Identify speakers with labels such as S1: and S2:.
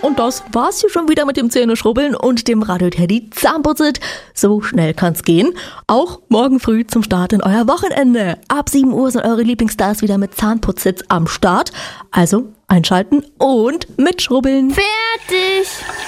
S1: Und das war's hier schon wieder mit dem Zähneschrubbeln und dem Radio Teddy Zahnputzit. So schnell kann's gehen. Auch morgen früh zum Start in euer Wochenende. Ab 7 Uhr sind eure Lieblingsstars wieder mit Zahnputzits am Start. Also einschalten und mitschrubbeln.
S2: Fertig!